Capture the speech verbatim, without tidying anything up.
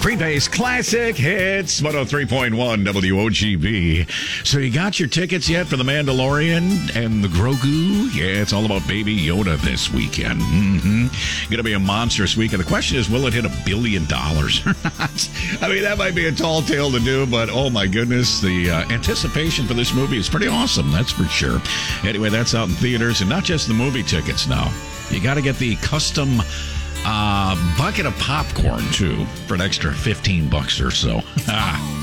Green Bay's classic hits, one oh three point one W O G B. So you got your tickets yet for The Mandalorian and the Grogu? Yeah, it's all about Baby Yoda this weekend. Mm-hmm. Going to be a monstrous weekend. The question is, will it hit a billion dollars or not? I mean, that might be a tall tale to do, but oh my goodness, the uh, anticipation for this movie is pretty awesome, that's for sure. Anyway, that's out in theaters, and not just the movie tickets now. You got to get the custom uh, bucket of popcorn, too, for an extra fifteen bucks or so.